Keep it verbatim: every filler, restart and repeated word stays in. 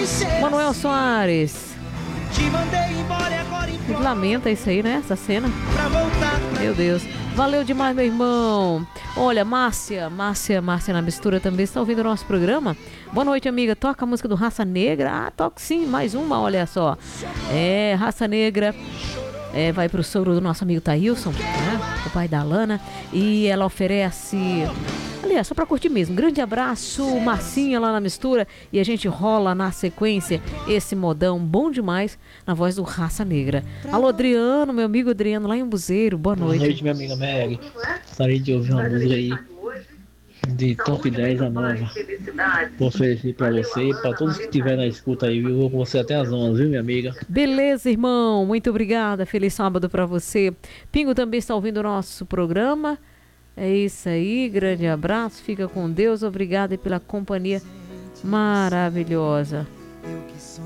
Manuel Soares. Lamenta isso aí, né? Essa cena. Meu Deus. Valeu demais, meu irmão. Olha, Márcia, Márcia, Márcia na mistura também está ouvindo o nosso programa. Boa noite, amiga. Toca a música do Raça Negra. Ah, toco sim, mais uma, olha só. É, Raça Negra. É, vai pro sogro do nosso amigo Thailson, né? O pai da Alana. E ela oferece... Aliás, só pra curtir mesmo. Grande abraço, Marcinha lá na mistura. E a gente rola na sequência esse modão bom demais na voz do Raça Negra. Alô, Adriano, meu amigo Adriano lá em Buzeiro. Boa noite. Boa noite, minha amiga Mary. Gostaria de ouvir uma música aí de Top dez, a nova. Vou oferecer pra você e pra todos que estiverem na escuta aí, viu? Vou com você até as onze, viu, minha amiga? Beleza, irmão. Muito obrigada. Feliz sábado pra você. Pingo também está ouvindo o nosso programa. É isso aí, grande abraço, fica com Deus, obrigada pela companhia maravilhosa.